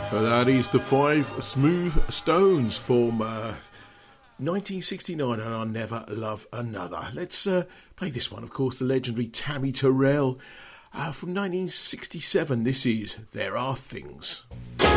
That is the Five Smooth Stones from 1969 and I'll Never Love Another. Let's play this one, of course, the legendary Tammy Terrell from 1967. This is There Are Things.